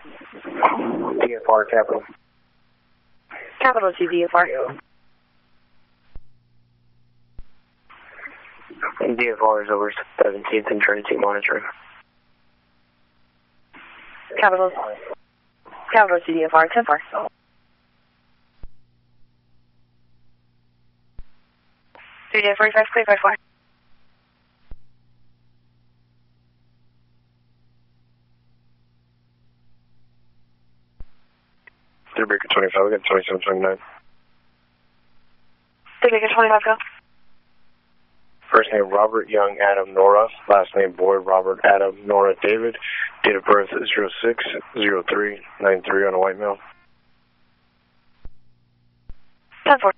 DFR, capital. Capital to DFR. DFR is over 17th and Trinity monitoring. Capital to DFR, 10-4. 3-45, clear by 4. Baker 25, we got 2729. 3 Baker 25, go. First name Robert Young Adam Nora, last name Boyd Robert Adam Nora David, date of birth 06-03-93 on a white male. 10-4.